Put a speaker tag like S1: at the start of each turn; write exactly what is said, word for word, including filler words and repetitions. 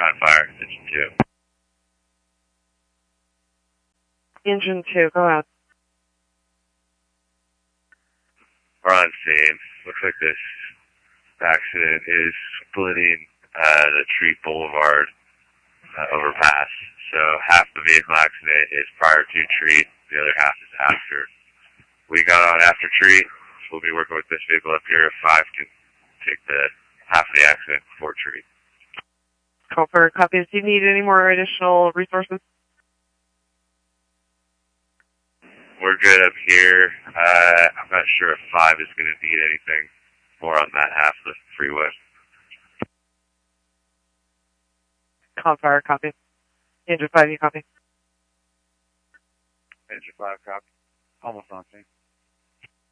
S1: on fire. Engine two.
S2: Engine two, go out.
S1: We're on scene. Looks like this accident is splitting uh, the Treat Boulevard uh, overpass. So half the vehicle accident is prior to Treat, the other half is after. We got on after Treat, so we'll be working with this vehicle up here. If five can take the half of the accident before Treat.
S2: Call for copies. Do you need any more additional resources?
S1: We're good up here. Uh, I'm not sure if five is going to need anything more on that half of the freeway.
S2: Call fire, copy. Engine five, you copy.
S3: Engine five, copy. Almost on scene.